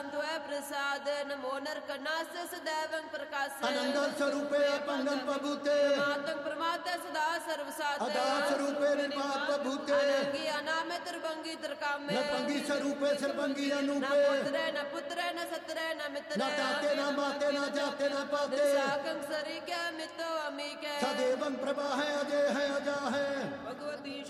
राम द्वय प्रसाद नमो नरकनास सदैवं प्रकाश आनंद स्वरूपे अपंगन प्रभुते मातंग प्रमाता सदा सर्वसात अदा स्वरूपे निर्मात प्रभुते अनंगी अनामे त्रिभंगी त्रिकामे नरभंगी स्वरूपे सर्वंगी न अनूपे पुत्र न सत्र न मित्र न ताते न माते न जाते न पाते साकं सरी के मितो अमी के सदैवं प्रभा है अजय है अजा है भगवती